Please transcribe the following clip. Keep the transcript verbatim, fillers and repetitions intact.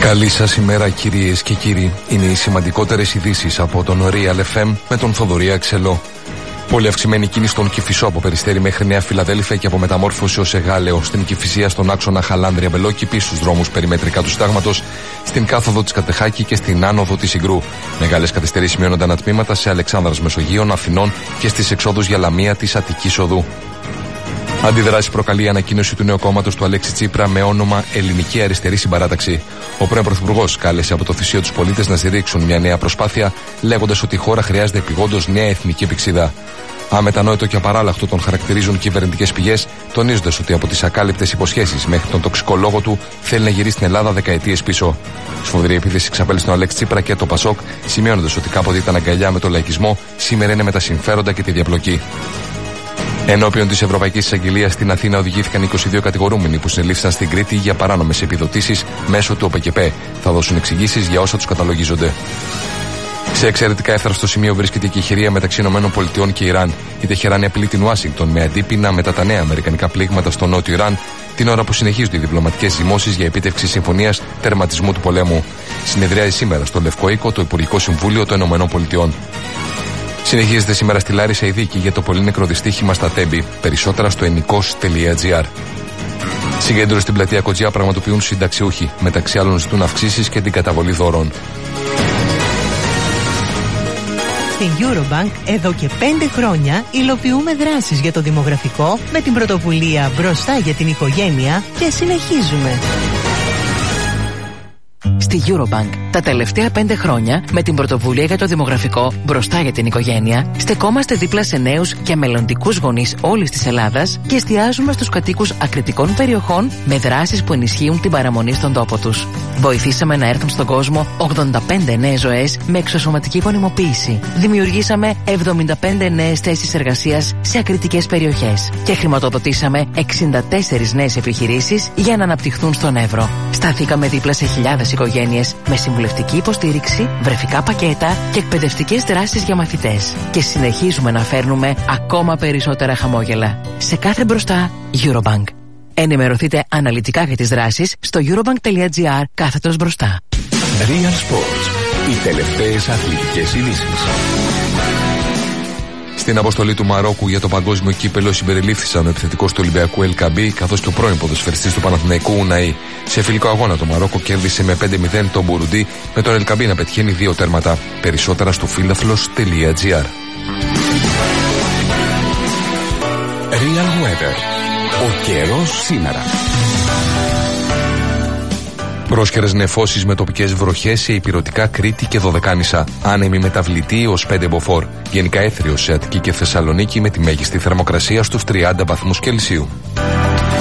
Καλή σας ημέρα κυρίες και κύριοι. Είναι οι σημαντικότερες ειδήσεις από τον Real εφ εμ με τον Θοδωρή Αξελό. Πολύ αυξημένη κίνηση στον Κηφισό από Περιστέρι μέχρι Νέα Φιλαδέλφια και από Μεταμόρφωση ως Εγάλεο, στην Κηφισία στον άξονα Χαλάνδρια Μπελόκηπη, στους δρόμους περιμετρικά του Συντάγματος, στην κάθοδο της Κατεχάκη και στην άνοδο της Ιγρού. Μεγάλες καθυστερήσεις σημειώνονται ανατμήματα σε Αλεξάνδρας Μεσογείων, Αθηνών και στις εξόδους για Λαμία της Αττικής Οδού. Αντιδράσει προκαλεί η ανακοίνωση του νέου κόμματος του Αλέξη Τσίπρα με όνομα Ελληνική Αριστερή Συμπαράταξη. Ο πρώην Πρωθυπουργός κάλεσε από το θυσίο τους πολίτες να στηρίξουν μια νέα προσπάθεια, λέγοντας ότι η χώρα χρειάζεται επειγόντως νέα εθνική επεξίδα. Αμετανόητο και απαράλλαχτο τον χαρακτηρίζουν κυβερνητικές πηγές, τονίζοντας ότι από τις ακάλυπτες υποσχέσεις μέχρι τον τοξικολόγο του θέλει να γυρίσει στην Ελλάδα δεκαετίες πίσω. Σφοδρή επίθεση ξαπέλυσε τον Αλέξη Τσίπρα και το Πασόκ, σημειώνοντας ότι κάποτε ήταν αγκαλιά με τον λαϊκισμό, σήμερα είναι με τα συμφέροντα και τη διαπλοκή. Ενώπιον της Ευρωπαϊκής Εισαγγελίας στην Αθήνα οδηγήθηκαν είκοσι δύο κατηγορούμενοι που συνελήφθησαν στην Κρήτη για παράνομες επιδοτήσεις μέσω του ΟΠΕΚΕΠΕ. Θα δώσουν εξηγήσεις για όσα τους καταλογίζονται. Σε εξαιρετικά εύθραυστο σημείο βρίσκεται η κεχηρία μεταξύ ΗΠΑ και Ιράν. Η Τεχεράνη απειλεί την Ουάσιγκτον με αντίπεινα μετά τα νέα αμερικανικά πλήγματα στο νότιο Ιράν, την ώρα που συνεχίζονται οι διπλωματικές ζυμώσεις για επίτευξη συμφωνίας τερματισμού του πολέμου. Συνεδριάζει σήμερα στο Λευκό Οίκο το Υπουργικό Συμβούλιο των ΗΠΑ. Συνεχίζεται σήμερα στη Λάρισα η δίκη για το πολύνεκρο δυστύχημα στα Τέμπη. Περισσότερα στο ενικός τελεία τζι άρ. Συγκέντρωση στην πλατεία Κοτζιά πραγματοποιούν συνταξιούχοι. Μεταξύ άλλων ζητούν αυξήσεις και την καταβολή δώρων. Στην Eurobank εδώ και πέντε χρόνια υλοποιούμε δράσεις για το δημογραφικό με την πρωτοβουλία Μπροστά για την Οικογένεια και συνεχίζουμε. Στη Eurobank, τα τελευταία πέντε χρόνια, με την πρωτοβουλία για το δημογραφικό Μπροστά για την Οικογένεια, στεκόμαστε δίπλα σε νέους και μελλοντικούς γονείς όλης της Ελλάδας και εστιάζουμε στους κατοίκους ακριτικών περιοχών με δράσεις που ενισχύουν την παραμονή στον τόπο τους. Βοηθήσαμε να έρθουν στον κόσμο ογδόντα πέντε νέες ζωές με εξωσωματική γονιμοποίηση. Δημιουργήσαμε εβδομήντα πέντε νέες θέσεις εργασίας σε ακριτικές περιοχές και χρηματοδοτήσαμε εξήντα τέσσερις νέες επιχειρήσεις για να αναπτυχθούν στον Εύρο. Σταθήκαμε δίπλα σε χιλιάδες οικογένειες με συμβουλευτική υποστήριξη, βρεφικά πακέτα και εκπαιδευτικές δράσεις για μαθητές. Και συνεχίζουμε να φέρνουμε ακόμα περισσότερα χαμόγελα. Σε κάθε μπροστά, Eurobank. Ενημερωθείτε αναλυτικά για τις δράσεις στο eurobank.gr κάθετος μπροστά. Real Sports. Οι τελευταίες αθλητικές ειδήσεις. Στην αποστολή του Μαρόκου για το παγκόσμιο κύπελο συμπεριλήφθησαν ο επιθετικός του Ολυμπιακού Ελκαμπή καθώς και ο πρώην ποδοσφαιριστής του Παναθηναϊκού Ουναή. Σε φιλικό αγώνα το Μαρόκο κέρδισε με πέντε μηδέν τον Μπουρουντί, με τον Ελκαμπή να πετυχαίνει δύο τέρματα. Περισσότερα στο φίλαθλος τελεία τζι άρ. Real Weather. Ο καιρός σήμερα. Πρόσχερες νεφώσεις με τοπικές βροχές σε ηπειρωτικά Κρήτη και Δωδεκάνησα. Άνεμη μεταβλητή ως πέντε μποφόρ. Γενικά έθριος σε Αττική και Θεσσαλονίκη με τη μέγιστη θερμοκρασία στους τριάντα βαθμούς Κελσίου.